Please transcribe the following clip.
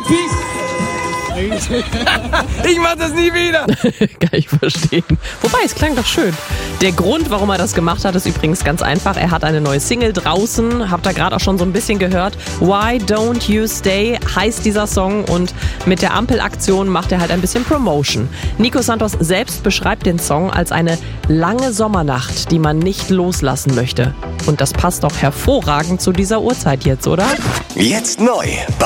Ich mach das nie wieder. Kann ich verstehen. Wobei, es klang doch schön. Der Grund, warum er das gemacht hat, ist übrigens ganz einfach. Er hat eine neue Single draußen. Habt ihr gerade auch schon so ein bisschen gehört. Why Don't You Stay heißt dieser Song. Und mit der Ampelaktion macht er halt ein bisschen Promotion. Nico Santos selbst beschreibt den Song als eine lange Sommernacht, die man nicht loslassen möchte. Und das passt doch hervorragend zu dieser Uhrzeit jetzt, oder? Jetzt neu